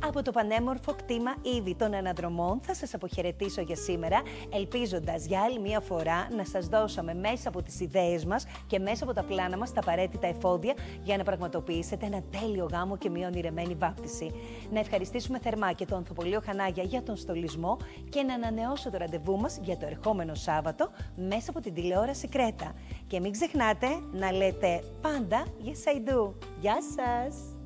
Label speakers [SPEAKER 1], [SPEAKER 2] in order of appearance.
[SPEAKER 1] Από το πανέμορφο κτήμα Ήδη των Αναδρομών θα σας αποχαιρετήσω για σήμερα, ελπίζοντας για άλλη μία φορά να σας δώσαμε μέσα από τις ιδέες μας και μέσα από τα πλάνα μας τα απαραίτητα εφόδια για να πραγματοποιήσετε ένα τέλειο γάμο και μία ονειρεμένη βάπτιση. Να ευχαριστήσουμε θερμά και τον Ανθοπολείο Χανάγια για τον στολισμό και να ανανεώσω το ραντεβού μας για το ερχόμενο Σάββατο μέσα από την τηλεόραση Κρέτα. Και μην ξεχνάτε να λέτε πάντα Yes I do. Γεια σας!